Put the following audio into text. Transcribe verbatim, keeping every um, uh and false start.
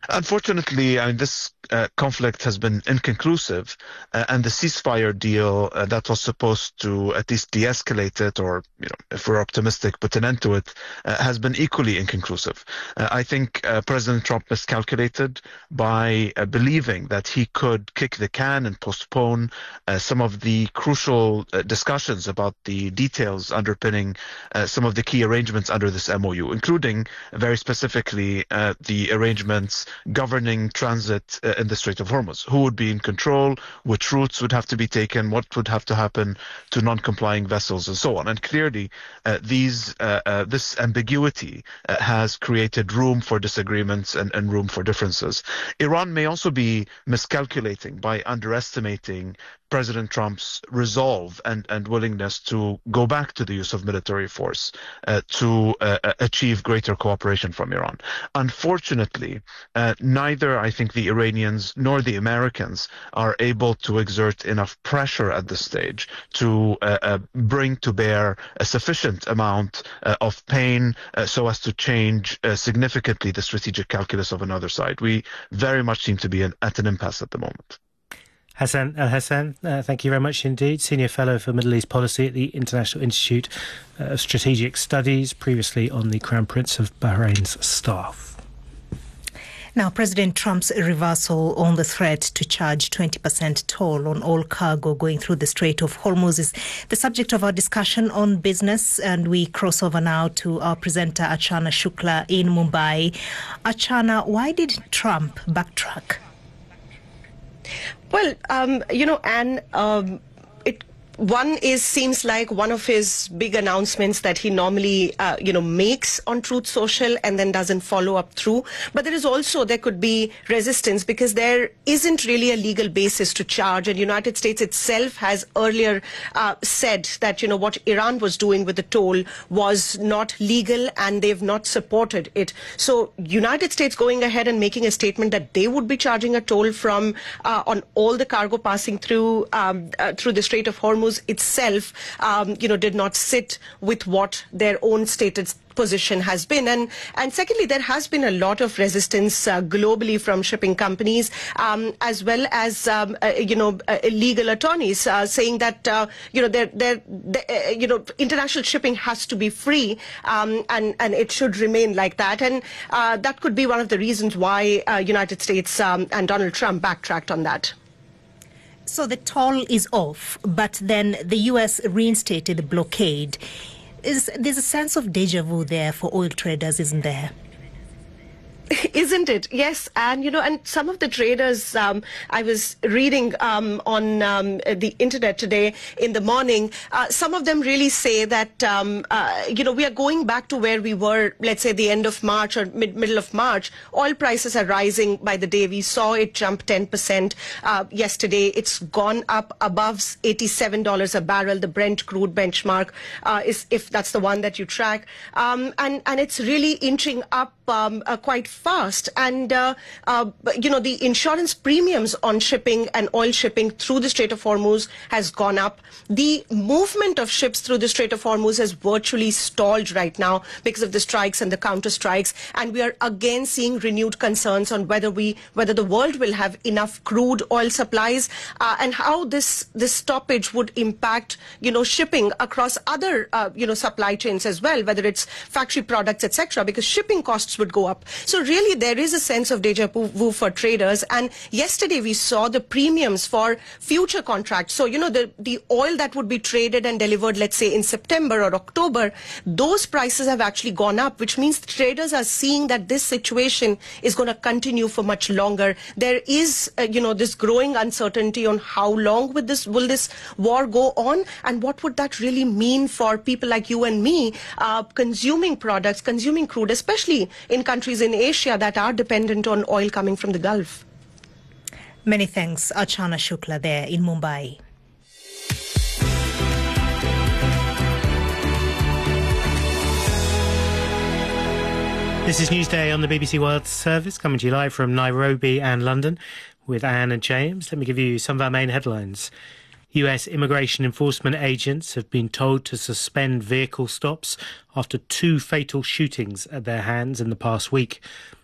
Unfortunately, I mean, this uh, conflict has been inconclusive, uh, and the ceasefire deal uh, that was supposed to at least de-escalate it, or, you know, if we're optimistic, put an end to it, uh, has been equally inconclusive. Uh, I think uh, President Trump miscalculated by uh, believing that he could kick the can and postpone uh, some of the crucial uh, discussions about the details underpinning uh, some of the key arrangements under this M O U, including uh, very specifically uh, the arrangements governing transit uh, in the Strait of Hormuz. Who would be in control, which routes would have to be taken, what would have to happen to non-complying vessels, and so on. And clearly, uh, these uh, uh, this ambiguity uh, has created room for disagreements and, and room for differences. Iran may also be miscalculating by underestimating President Trump's resolve and, and willingness to go back to the use of military force uh, to uh, achieve greater cooperation from Iran. Unfortunately, uh, neither, I think, the Iranians nor the Americans are able to exert enough pressure at this stage to uh, uh, bring to bear a sufficient amount uh, of pain uh, so as to change uh, significantly the strategic calculus of another side. We very much seem to be in, at an impasse at the moment. Hassan Al-Hassan, uh, thank you very much indeed. Senior Fellow for Middle East Policy at the International Institute of Strategic Studies, previously on the Crown Prince of Bahrain's staff. Now, President Trump's reversal on the threat to charge twenty percent toll on all cargo going through the Strait of Hormuz is the subject of our discussion on business, and we cross over now to our presenter Archana Shukla in Mumbai. Archana, why did Trump backtrack? Well, um, you know, Anne, um, it one is seems like one of his big announcements that he normally, uh, you know, makes on Truth Social and then doesn't follow up through. But there is also, there could be resistance because there isn't really a legal basis to charge. And the United States itself has earlier uh, said that, you know, what Iran was doing with the toll was not legal and they've not supported it. So United States going ahead and making a statement that they would be charging a toll from uh, on all the cargo passing through um, uh, through the Strait of Hormuz itself, um, you know, did not sit with what their own stated position has been. And and secondly, there has been a lot of resistance uh, globally from shipping companies, um, as well as, um, uh, you know, uh, legal attorneys uh, saying that, uh, you know, they're, they're, they're, uh, you know, international shipping has to be free, um, and, and it should remain like that. And uh, that could be one of the reasons why uh, United States um, and Donald Trump backtracked on that. So the toll is off, but then the U S reinstated the blockade. Is, there's a sense of deja vu there for oil traders, isn't there? Isn't it? Yes. And, you know, and some of the traders, um, I was reading um, on um, the internet today in the morning, uh, some of them really say that, um, uh, you know, we are going back to where we were, let's say, the end of March or mid middle of March. Oil prices are rising by the day. We saw it jump ten percent uh, yesterday. It's gone up above eighty-seven dollars a barrel. The Brent crude benchmark uh, is, if that's the one that you track. Um, and, and it's really inching up um, uh, quite fast. And, uh, uh, you know, the insurance premiums on shipping and oil shipping through the Strait of Hormuz has gone up. The movement of ships through the Strait of Hormuz has virtually stalled right now because of the strikes and the counter strikes. And we are again seeing renewed concerns on whether we, whether the world will have enough crude oil supplies uh, and how this, this stoppage would impact, you know, shipping across other, uh, you know, supply chains as well, whether it's factory products, et cetera, because shipping costs would go up. So really, there is a sense of deja vu for traders. And yesterday we saw the premiums for future contracts. So, you know, the, the oil that would be traded and delivered, let's say in September or October, those prices have actually gone up, which means traders are seeing that this situation is going to continue for much longer. There is, uh, you know, this growing uncertainty on how long with this, will this war go on, and what would that really mean for people like you and me uh, consuming products, consuming crude, especially in countries in Asia that are dependent on oil coming from the Gulf. Many thanks, Archana Shukla there in Mumbai. This is Newsday on the B B C World Service, coming to you live from Nairobi and London with Anne and James. Let me give you some of our main headlines. U S immigration enforcement agents have been told to suspend vehicle stops after two fatal shootings at their hands in the past week.